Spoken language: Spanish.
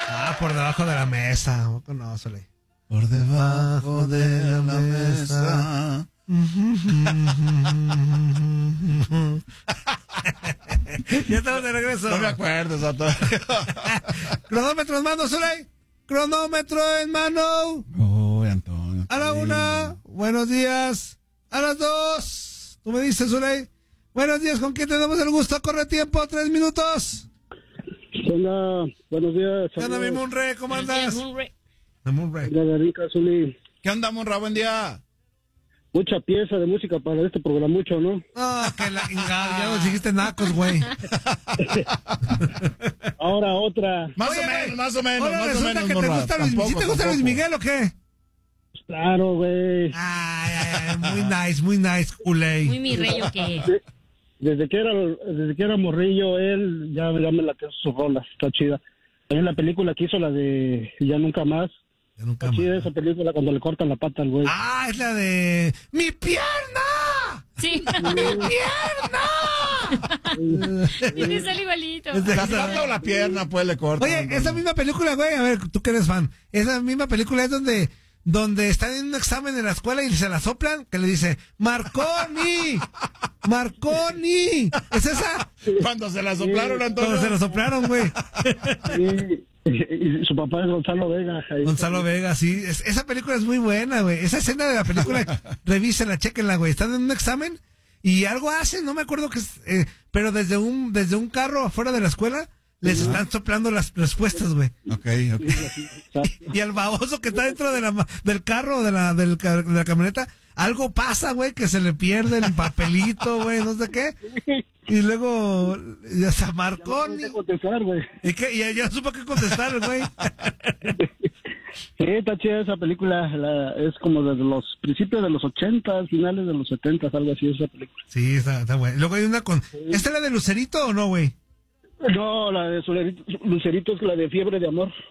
Por debajo de la mesa. No, Soleil. Por debajo de la mesa. Ya estamos de regreso. No me acuerdo, Sato. Cronómetro en mano, Soleil. Cronómetro en mano. Uy, Antonio. A la 1, buenos días. A las 2, tú me dices, Soleil. Buenos días, ¿con quién tenemos el gusto? Corre tiempo, 3 minutos. Hola, buenos días. ¿Qué onda, mi Munre? ¿Cómo andas? Munre. ¿Qué onda, Monra? Buen día. Mucha pieza de música para este programa, mucho, ¿no? Que la chingada, ya nos dijiste nacos, güey. Ahora otra. Más Oye, o menos. Ahora resulta que te Monra. gusta Luis, ¿sí te gusta Luis Miguel o qué? Claro, güey. Ay, muy nice, culé. Muy mi rey, ¿o qué? Desde que era morrillo, él ya me la quedó sus rolas, está chida. También la película que hizo, la de Ya Nunca Más. Ya nunca Está chida más. esa película cuando le cortan la pata al güey. Es la de ¡Mi pierna! Sí. ¡Mi pierna! Tiene sal igualito. La pata o la pierna, pues le cortan. Oye, esa misma película, güey, a ver, tú que eres fan, esa misma película es donde están en un examen en la escuela y se la soplan, que le dice, ¡Marconi! ¡Marconi! ¿Es esa? Cuando se la soplaron, Antonio. Cuando se la soplaron, güey. Sí, y su papá es Gonzalo Vega. Ahí. Gonzalo Vega, sí. Esa película es muy buena, güey. Esa escena de la película, revísenla, chequenla, güey. Están en un examen y algo hacen, no me acuerdo qué es, pero desde un carro afuera de la escuela les están soplando las respuestas, güey. Ok. Y al baboso que está dentro del carro, de la camioneta, algo pasa, güey, que se le pierde el papelito, güey, no sé qué. Y luego, ya se marcó. No sé contestar, güey. Y ya supo qué contestar, güey. Sí, está chida esa película. Es como desde los principios de los 80, finales de los 70, algo así, esa película. Sí, está buena. Luego hay una con... ¿Esta es la de Lucerito o no, güey? No, la de Lucerito es la de Fiebre de Amor.